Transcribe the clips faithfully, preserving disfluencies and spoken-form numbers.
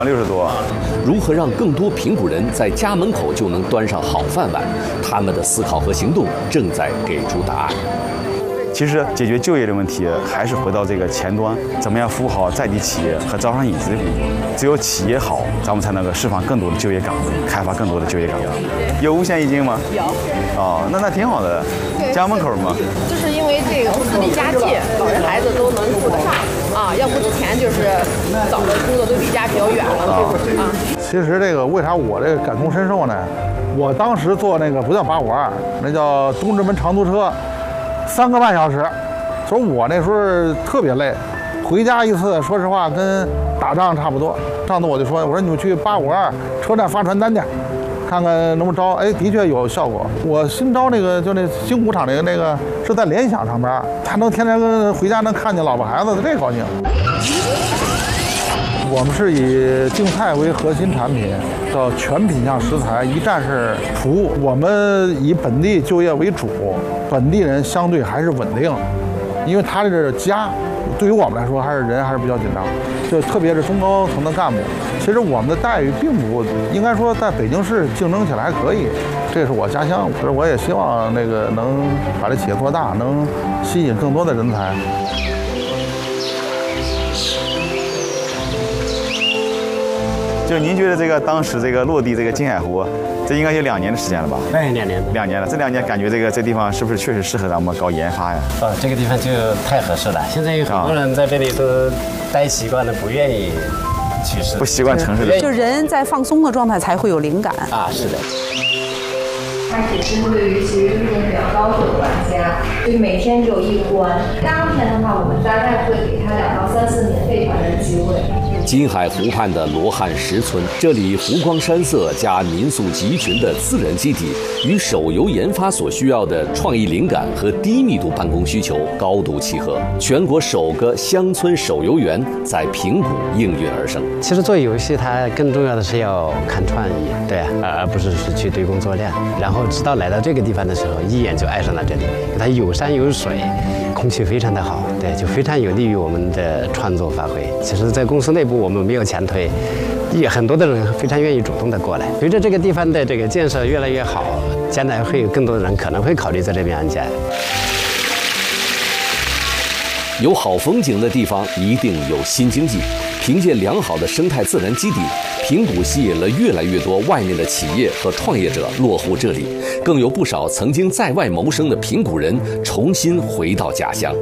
六十多。 如何让更多平谷人在家门口就能端上好饭碗？他们的思考和行动正在给出答案。 其实解决就业的问题，还是回到这个前端，怎么样服务好在地企业和招商引资的工作。只有企业好，咱们才能够释放更多的就业岗位，开发更多的就业岗位。有五险一金吗？ 有。 哦，那那挺好的。家门口嘛。 就是因为这个私立家近，老人孩子都能住得上啊。要不之前就是找的工作都离家比较远了啊。啊其实这个为啥我这个感同身受呢？我当时坐那个不叫八五二，那叫东直门长途车。三个半小时，所以我那时候特别累，回家一次，说实话跟打仗差不多。上次我就说，我说你们去八五二车站发传单去，看看能不能招。哎，的确有效果。我新招那个就那新股厂那个那个是在联想上班，他能天天跟回家能看见老婆孩子，这高兴。我们是以净菜为核心产品，叫全品项食材一站式服务。我们以本地就业为主，本地人相对还是稳定，因为他这是家，对于我们来说还是人还是比较紧张，就特别是中高层的干部。其实我们的待遇并不应该说在北京市竞争起来还可以，这是我家乡，可是我也希望那个能把这企业做大，能吸引更多的人才。 就您觉得这个当时这个落地这个金海湖，这应该有两年的时间了吧？ 哎，两年。 两年了，这两年感觉这个这地方是不是确实适合咱们搞研发呀？ 啊，这个地方就太合适了。现在有很多人在这里都待习惯了，不愿意去市， 不习惯城市的。 就人在放松的状态才会有灵感啊，是的。 它只针对于其实入境比较高手的玩家，就每天只有一关。当天的话，我们大概会给他两到三次免费团的机会。 金海湖畔的罗汉石村，这里湖光山色加民宿集群的自然基底，与手游研发所需要的创意灵感和低密度办公需求高度契合。全国首个乡村手游园在平谷应运而生。 其实做游戏，它更重要的是要看创意，对啊，而不是是去堆工作量。然后直到来到这个地方的时候，一眼就爱上了这里，它有山有水，空气非常的好，对，就非常有利于我们的创作发挥。其实，在公司内部，我们没有强推，也很多的人非常愿意主动的过来。随着这个地方的这个建设越来越好，将来会有更多的人可能会考虑在这边安家。 有好风景的地方，一定有新经济。凭借良好的生态自然基底，平谷吸引了越来越多外面的企业和创业者落户这里，更有不少曾经在外谋生的平谷人重新回到家乡。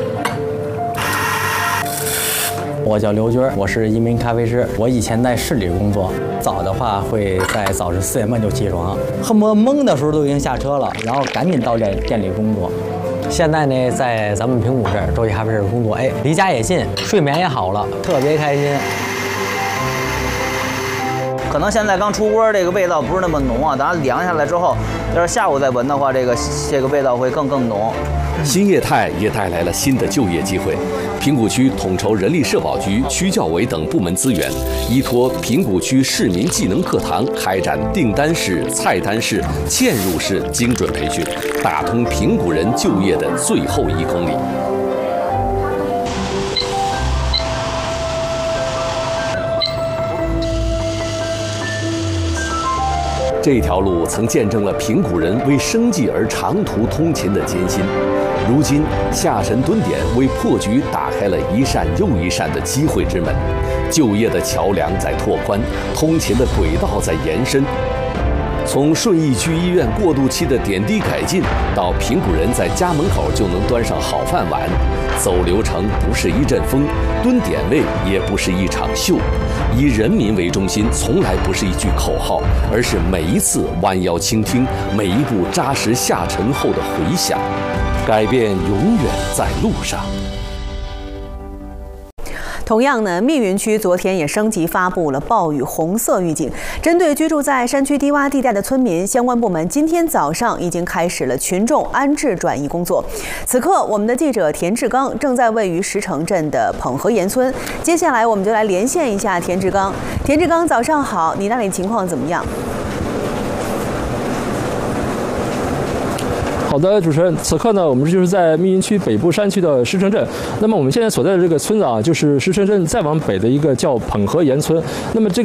我叫刘军，我是一名咖啡师。我以前在市里工作，早的话会在早上四点半就起床，恨不得懵的时候都已经下车了，然后赶紧到店店里工作。现在呢，在咱们平谷这儿周记咖啡室工作，哎，离家也近，睡眠也好了，特别开心。 可能现在刚出锅，这个味道不是那么浓啊，等它凉下来之后，要是下午再闻的话，这个这个味道会更更浓。 新业态也带来了新的就业机会。平谷区统筹人力社保局、区教委等部门资源，依托平谷区市民技能课堂，开展订单式、菜单式、嵌入式精准培训，打通平谷人就业的最后一公里。这条路曾见证了平谷人为生计而长途通勤的艰辛，如今下沉蹲点为破局打开了一扇又一扇的机会之门，就业的桥梁在拓宽，通勤的轨道在延伸。从顺义区医院过渡期的点滴改进，到平谷人在家门口就能端上好饭碗，走流程不是一阵风，蹲点位也不是一场秀。以人民为中心，从来不是一句口号，而是每一次弯腰倾听，每一步扎实下沉后的回响。改变永远在路上。 同样呢，密云区昨天也升级发布了暴雨红色预警。针对居住在山区低洼地带的村民，相关部门今天早上已经开始了群众安置转移工作。此刻，我们的记者田志刚正在位于石城镇的捧河沿村。接下来，我们就来连线一下田志刚。田志刚，早上好，你那里情况怎么样？ 好好的，主持人，此刻呢，我们就是在密云区北部山区的石城镇。那么我们现在所在的这个村子啊，就是石城镇再往北的一个叫捧河岩村。那么这个。